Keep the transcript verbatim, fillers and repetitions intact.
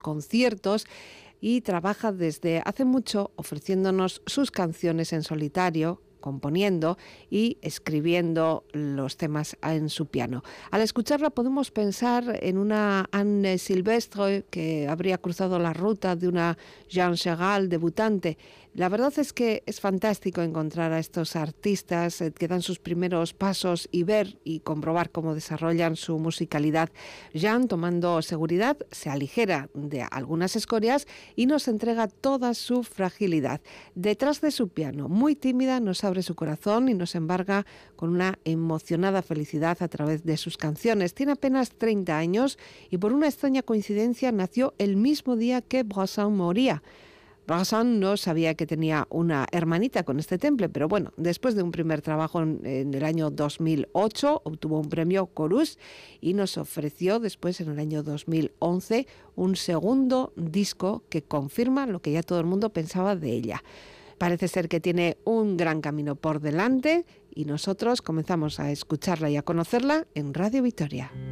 conciertos y trabaja desde hace mucho ofreciéndonos sus canciones en solitario, componiendo y escribiendo los temas en su piano. Al escucharla podemos pensar en una Anne Sylvestre que habría cruzado la ruta de una Jean Chagall debutante. La verdad es que es fantástico encontrar a estos artistas que dan sus primeros pasos y ver y comprobar cómo desarrollan su musicalidad. Jean, tomando seguridad, se aligera de algunas escorias y nos entrega toda su fragilidad. Detrás de su piano, muy tímida, nos abre su corazón y nos embarga con una emocionada felicidad a través de sus canciones. Tiene apenas treinta años y por una extraña coincidencia nació el mismo día que Brassens moría. Brassens no sabía que tenía una hermanita con este temple, pero bueno, después de un primer trabajo en, en el año dos mil ocho, obtuvo un premio Chorus y nos ofreció después, en el año dos mil once, un segundo disco que confirma lo que ya todo el mundo pensaba de ella. Parece ser que tiene un gran camino por delante y nosotros comenzamos a escucharla y a conocerla en Radio Vitoria.